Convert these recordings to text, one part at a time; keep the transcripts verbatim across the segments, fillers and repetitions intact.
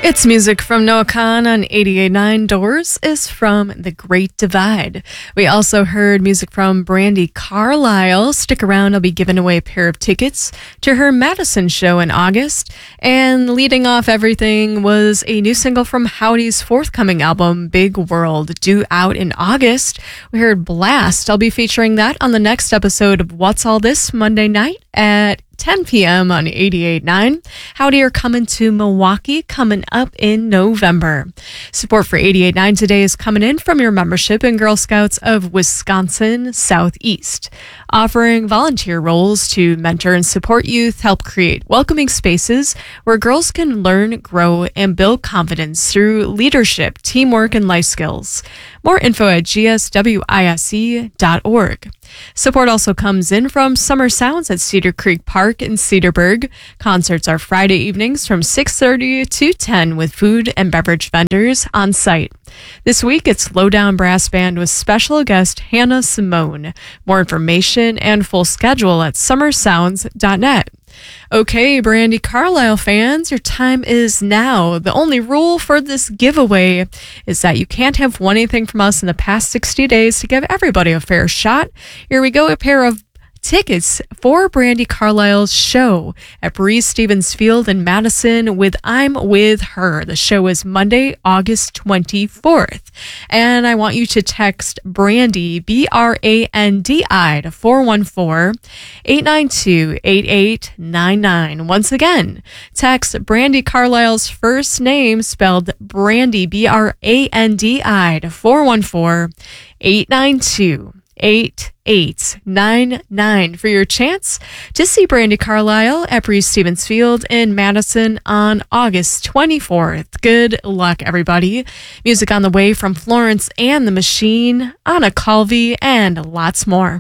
It's music from Noah Khan on eighty-eight point nine. Doors is from The Great Divide. We also heard music from Brandi Carlile. Stick around, I'll be giving away a pair of tickets to her Madison show in August. And leading off everything was a new single from Howdy's forthcoming album, Big World, due out in August. We heard Blast. I'll be featuring that on the next episode of What's All This Monday night at ten p.m. on eighty-eight point nine. Howdy are coming to Milwaukee coming up in November. Support for eighty-eight point nine today is coming in from your membership in Girl Scouts of Wisconsin Southeast, offering volunteer roles to mentor and support youth, help create welcoming spaces where girls can learn, grow, and build confidence through leadership, teamwork, and life skills. More info at g s w i s e dot org. Support also comes in from Summer Sounds at Cedar Creek Park in Cedarburg. Concerts are Friday evenings from six thirty to ten with food and beverage vendors on site. This week, it's Lowdown Brass Band with special guest Hannah Simone. More information and full schedule at summer sounds dot net. Okay, Brandi Carlile fans, your time is now. The only rule for this giveaway is that you can't have won anything from us in the past sixty days to give everybody a fair shot. Here we go, a pair of tickets for Brandi Carlile's show at Breeze Stevens Field in Madison with I'm With Her. The show is Monday, August twenty-fourth. And I want you to text Brandi, B R A N D I, to four one four, eight nine two, eight eight nine nine. Once again, text Brandi Carlile's first name spelled Brandi, B R A N D I, to four one four, eight nine two, eight eight nine nine for your chance to see Brandi Carlile at Breeze Stevens Field in Madison on August twenty-fourth. Good luck, everybody. Music on the way from Florence and the Machine, Anna Calvi, and lots more.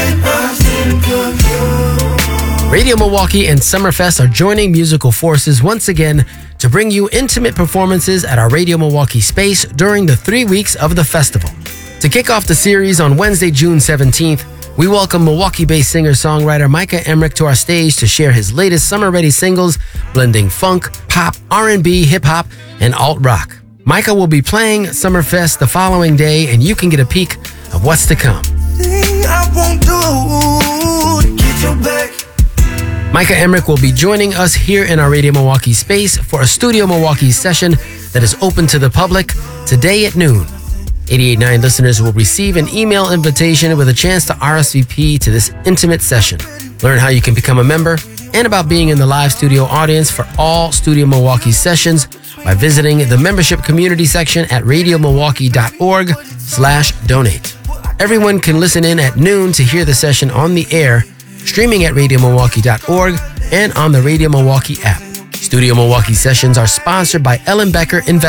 Radio Milwaukee and Summerfest are joining musical forces once again to bring you intimate performances at our Radio Milwaukee space during the three weeks of the festival. To kick off the series on Wednesday, June seventeenth, we welcome Milwaukee-based singer-songwriter Micah Emmerich to our stage to share his latest summer-ready singles, blending funk, pop, R and B, hip-hop, and alt-rock. Micah will be playing Summerfest the following day, and you can get a peek of what's to come. I won't do to get you back. Micah Emmerich will be joining us here in our Radio Milwaukee space for a Studio Milwaukee session that is open to the public today at noon. eighty-eight point nine listeners will receive an email invitation with a chance to R S V P to this intimate session. Learn how you can become a member and about being in the live studio audience for all Studio Milwaukee sessions by visiting the membership community section at radiomilwaukee.org slash donate. Everyone can listen in at noon to hear the session on the air, streaming at radiomilwaukee dot org and on the Radio Milwaukee app. Studio Milwaukee sessions are sponsored by Ellen Becker Investment.